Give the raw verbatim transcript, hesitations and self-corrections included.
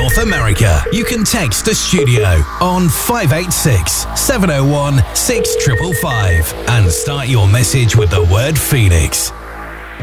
North America, you can text the studio on five eight six, seven oh one, six five five five and start your message with the word Phoenix.